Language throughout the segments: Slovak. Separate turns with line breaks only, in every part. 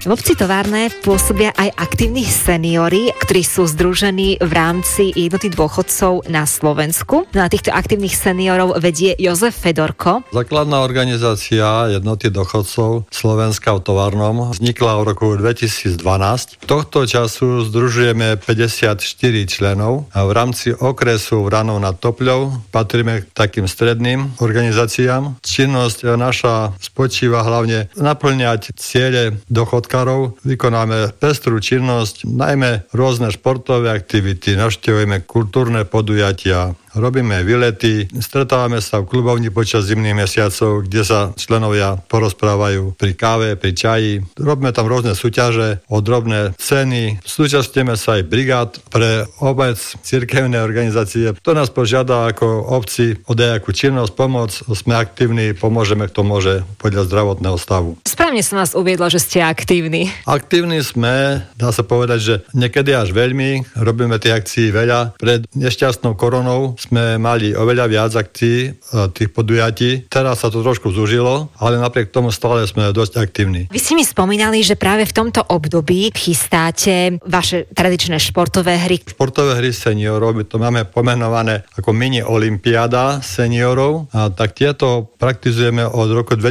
V obci Továrne pôsobia aj aktívni seniori, ktorí sú združení v rámci jednoty dôchodcov na Slovensku. Na týchto aktívnych seniorov vedie Jozef Fedorko.
Základná organizácia jednoty dôchodcov Slovenska v Továrnom vznikla v roku 2012. Tohto času združujeme 54 členov a v rámci okresu Vranov nad Topľou patríme k takým stredným organizáciám. Činnosť naša spočíva hlavne naplňať ciele dôchodkárov. Vykonáme pestrú činnosť, najmä rôzne športové aktivity, navštevujeme kultúrne podujatia, robíme výlety, stretávame sa v klubovni počas zimných mesiacov, kde sa členovia porozprávajú pri káve, pri čaji. Robíme tam rôzne súťaže o drobné ceny. Súčasťujeme sa aj brigád pre obec, cirkevné organizácie. To nás požiada ako obci o nejakú činnosť, pomoc. Sme aktívni, pomôžeme, kto môže podľa zdravotného stavu.
Správne som vás uviedla, že ste aktívni.
Aktívni sme, dá sa povedať, že niekedy až veľmi. Robíme tie akcií veľa. Pred nešťastnou koronou sme mali oveľa viac akcií, tých podujatí. Teraz sa to trošku zúžilo, ale napriek tomu stále sme dosť aktívni.
Vy ste mi spomínali, že práve v tomto období chystáte vaše tradičné športové hry.
Športové hry seniorov, my to máme pomenované ako mini olympiáda seniorov, a tak tieto praktizujeme od roku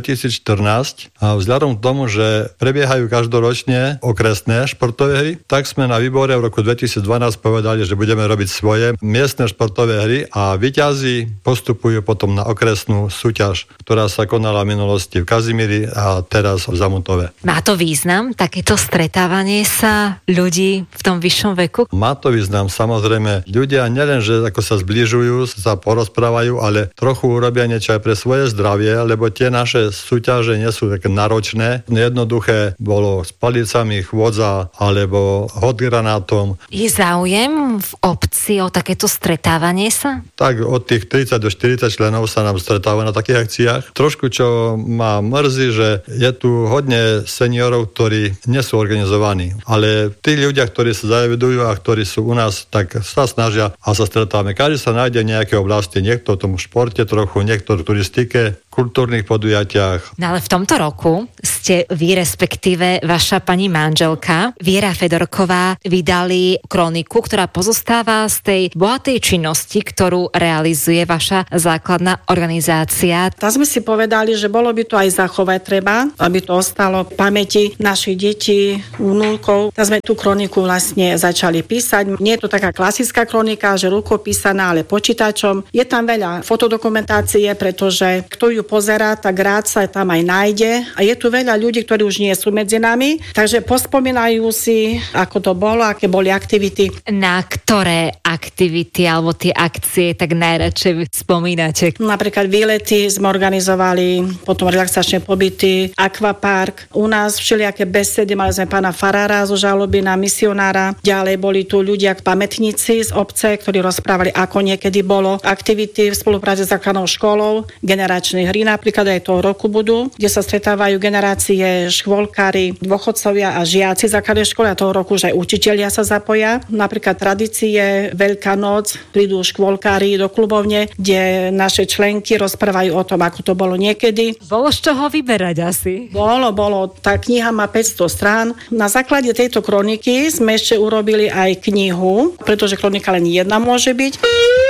2014 a vzhľadom k tomu, že prebiehajú každoročne okresné športové hry, tak sme na výbore v roku 2012 povedali, že budeme robiť svoje miestne športové hry a víťazi postupujú potom na okresnú súťaž, ktorá sa konala v minulosti v Kazimíri a teraz v Zamutove.
Má to význam, takéto stretávanie sa ľudí v tom vyššom veku?
Má to význam, samozrejme. Ľudia nielen, že ako sa zbližujú, sa porozprávajú, ale trochu urobia niečo aj pre svoje zdravie, lebo tie naše súťaže nie sú také náročné. Jednoduché bolo s palicami, chôdza alebo hodgranátom.
Je záujem v obci o takéto stretávanie sa?
Tak od tých 30 do 40 členov sa nám stretáva na takých akciách. Trošku, čo ma mrzí, že je tu hodne seniorov, ktorí nie sú organizovaní. Ale tí ľudia, ktorí sa zaevidujú a ktorí sú u nás, tak sa snažia a sa stretávame. Každý sa nájde v nejakej oblasti. Niekto v tom športe trochu, niekto v turistike, kultúrnych podujatiach.
No ale v tomto roku ste vy, respektíve vaša pani manželka Viera Fedorková, vydali kroniku, ktorá pozostáva z tej bohatej činnosti, ktorú realizuje vaša základná organizácia.
Tak sme si povedali, že bolo by to aj zachovať treba, aby to ostalo v pamäti našich detí, vnúkov. Tak sme tú kroniku vlastne začali písať. Nie je to taká klasická kronika, že rukopísaná, ale počítačom. Je tam veľa fotodokumentácie, pretože kto ju pozerá, tak rád sa tam aj nájde. A je tu veľa ľudí, ktorí už nie sú medzi nami, takže pospomínajú si, ako to bolo, aké boli aktivity.
Na ktoré aktivity alebo tie akcie tak najradšej spomínate?
Napríklad výlety sme organizovali, potom relaxačné pobyty, akvapark. U nás všelijaké besedy, mali sme pána farára zo žaloby na misionára. Ďalej boli tu ľudia, pamätníci z obce, ktorí rozprávali, ako niekedy bolo. Aktivity v spolupráci s základnou školou, generačné hry napríklad aj toho roku budú, kde sa stretávajú generácie škôlkári, dôchodcovia a žiaci základnej školy a toho roku už aj učitelia sa zapoja. Napríklad tradície, Veľká noc, prídu škôlkári do klubovne, kde naše členky rozprávajú o tom, ako to bolo niekedy.
Bolo z čoho vyberať asi?
Bolo. Tá kniha má 500 strán. Na základe tejto kroniky sme ešte urobili aj knihu, pretože kronika len jedna môže byť.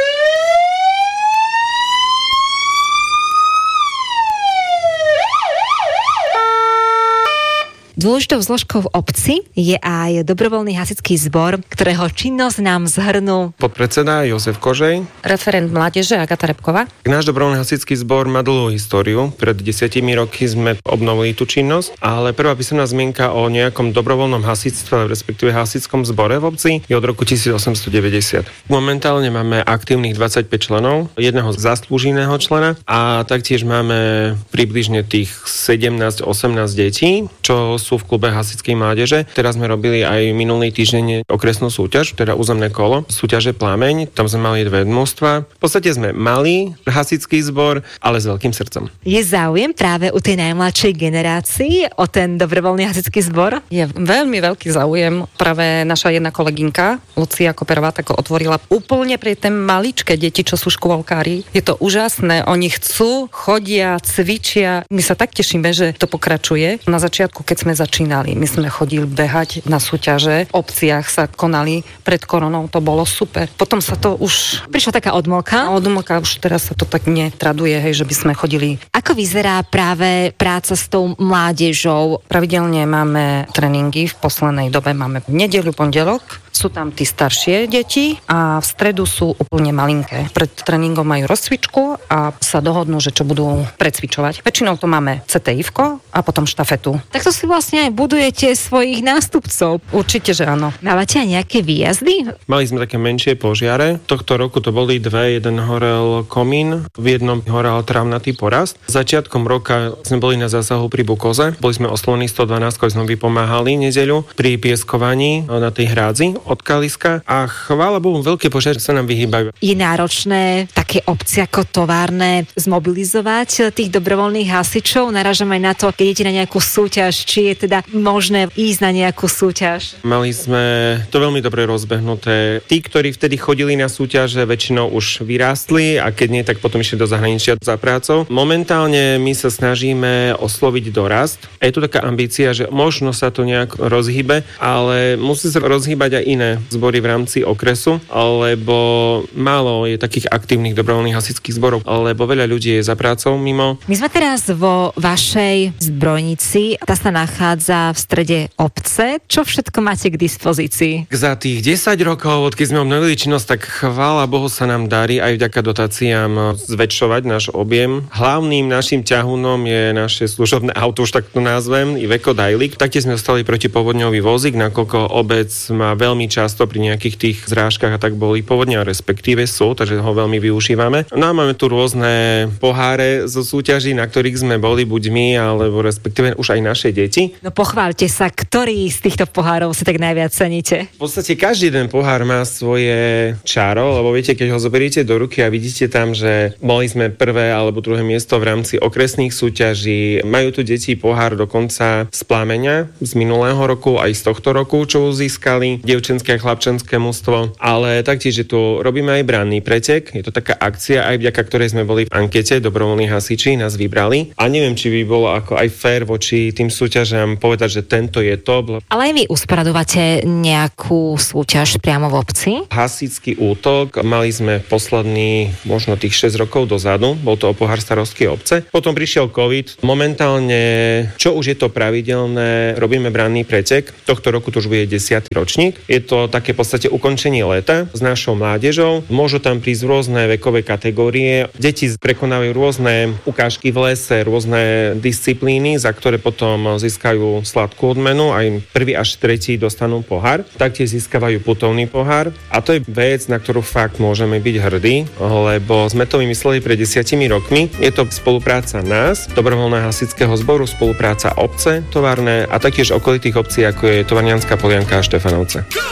Dôležitou zložkou v obci je aj dobrovoľný hasičský zbor, ktorého činnosť nám zhrnú
podpredseda Jozef Kožej,
referent mládeže Agata Repková.
Náš dobrovoľný hasičský zbor má dlhú históriu. Pred 10 roky sme obnovili tú činnosť, ale prvá písomná zmienka o nejakom dobrovoľnom hasičstve, respektíve hasičskom zbore v obci je od roku 1890. Momentálne máme aktívnych 25 členov, jedného zaslúženého člena a taktiež máme približne tých 17-18 detí, čo sú v klube hasičskej mládeže. Teraz sme robili aj minulý týždeň okresnú súťaž, teda územné kolo, súťaže Plameň. Tam sme mali 2 mužstvá. V podstate sme malý hasičský zbor, ale s veľkým srdcom.
Je záujem práve u tej najmladšej generácii o ten dobrovoľný hasičský zbor?
Je veľmi veľký záujem. Práve naša jedna kolegynka, Lucia Koperová, tak otvorila úplne pre tie maličké deti, čo sú škôlkári. Je to úžasné. Oni chcú, chodia, cvičia. My sa tak tešíme, že to pokračuje. Na začiatku, keď sme začínali. My sme chodili behať na súťaže, v obciach sa konali pred koronou, to bolo super. Potom sa to už...
Prišla taká odmlka?
Odmlka, už teraz sa to tak netraduje, hej, že by sme chodili.
Ako vyzerá práve práca s tou mládežou?
Pravidelne máme tréningy, v poslednej dobe máme nedeľu, pondelok. Sú tam tí staršie deti a v stredu sú úplne malinké. Pred tréningom majú rozcvičku a sa dohodnú, že čo budú precvičovať. Väčšinou to máme CTI-vko a potom štafetu.
Tak to si vlastne aj budujete svojich nástupcov.
Určite, že áno.
Mávate aj nejaké výjazdy?
Mali sme také menšie požiare. Tohto roku to boli dve, jeden horel komín, v jednom horel trávnatý porast. Začiatkom roka sme boli na zásahu pri Bukoze. Boli sme oslovení 112, sme vypomáhali nedeľu pri pieskovaní na tej hrádzi od kaliska a chvála Bohu, veľké požiare sa nám vyhýbajú.
Je náročné také obci ako továrne zmobilizovať tých dobrovoľných hasičov? Narážam aj na to, keď idete na nejakú súťaž, či je teda možné ísť na nejakú súťaž?
Mali sme to veľmi dobre rozbehnuté. Tí, ktorí vtedy chodili na súťaže, väčšinou už vyrástli a keď nie, tak potom išli do zahraničia za prácou. Momentálne my sa snažíme osloviť dorast. Je tu taká ambícia, že možno sa to nejak rozhýbe, ale musí sa rozhýbať aj iné zbory v rámci okresu, lebo málo je takých aktívnych dobrovoľných hasičských zborov, lebo veľa ľudí je za prácou mimo.
My sme teraz vo vašej zbrojnici, tá sa nachádza v strede obce. Čo všetko máte k dispozícii?
Za tých 10 rokov, odkedy sme obnovili činnosť, tak chvála Bohu sa nám darí aj vďaka dotáciám zväčšovať náš objem. Hlavným našim ťahunom je naše služobné auto, už tak to nazvem, Iveco Dailik. Taktiež sme dostali protipovodňový vozík, nakoľko obec má veľmi často pri nejakých tých zrážkach a tak boli povodňa, respektíve sú, takže ho veľmi využívame. No a máme tu rôzne poháre zo súťaží, na ktorých sme boli buď my, alebo respektíve už aj naše deti.
No pochváľte sa, ktorý z týchto pohárov si tak najviac ceníte?
V podstate každý jeden pohár má svoje čaro, lebo viete, keď ho zoberiete do ruky a vidíte tam, že boli sme prvé alebo druhé miesto v rámci okresných súťaží, majú tu deti pohár dokonca z Plámeňa z minulého roku aj z tohto roku, čo získali dievčenské a chlapčenské mužstvo, ale taktiež, že tu robíme aj branný pretek. Je to taká akcia, aj vďaka ktorej sme boli v ankete dobrovoľní hasiči, nás vybrali. A neviem, či by bolo ako aj fér voči tým súťažám povedať, že tento je top.
Ale aj vy usporadujete nejakú súťaž priamo v obci?
Hasičský útok mali sme posledný možno tých 6 rokov dozadu. Bol to o pohár starostskej obce. Potom prišiel COVID. Momentálne, čo už je to pravidelné, robíme branný pretek. Tohto roku to už bude 10. ročník. Je to také v podstate ukončenie leta s našou mládežou. Môžu tam prísť rôzne vekové kategórie. Deti prekonávajú rôzne ukážky v lese, rôzne disciplíny, za ktoré potom získajú sladkú odmenu. Aj prvý až tretí dostanú pohár. Taktiež získavajú putovný pohár. A to je vec, na ktorú fakt môžeme byť hrdí, lebo sme to vymysleli pred 10 rokmi. Je to spolupráca nás, dobrovoľného hasičského zboru, spolupráca obce, továrne a taktiež okolitých obcí, ako je Tovarnianska Polianka a Štefanovce.